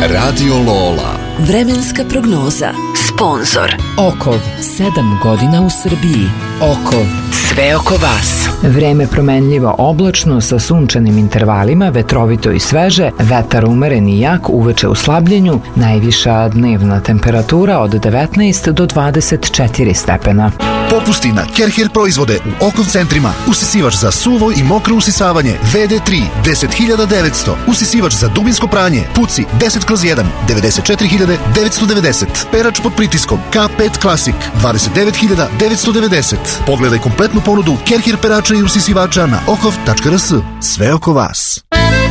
Radio Lola. Vremenska prognoza. Sponzor Okov, 7 godina u Srbiji. Okov, sve oko vas. Vreme promenljivo oblačno sa sunčanim intervalima, vetrovito i sveže, vetar umeren i jak, uveče u slabljenju, najviša dnevna temperatura od 19 do 24 stepena. Popusti na Kerher proizvode u Okov centrima. Usisivač za suvo i mokro usisavanje VD3 10.900. Usisivač za dubinsko pranje Puci 10/1 94.990. Perač pod pritiskom K5 Classic 29.990. Pogledaj kompletnu ponudu Kerher perača i usisivača na okov.rs. Sve oko vas.